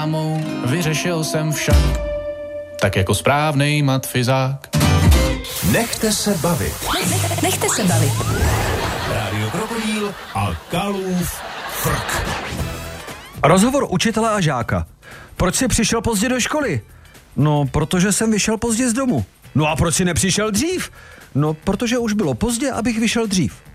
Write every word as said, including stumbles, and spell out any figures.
mámou, vyřešil jsem však, tak jako správnej matfizák. Nechte se bavit. Nech, nechte se bavit. Rádio Krokodýl a Kalův frk. Rozhovor učitele a žáka. Proč jsi přišel pozdě do školy? No, protože jsem vyšel pozdě z domu. No a proč jsi nepřišel dřív? No, protože už bylo pozdě, abych vyšel dřív.